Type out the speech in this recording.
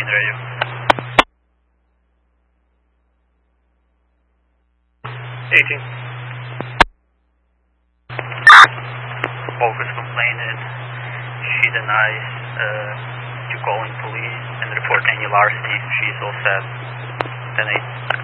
18 radio. 18. Focus complaining. She denies to calling police and report any larceny. She's all set. 10-8.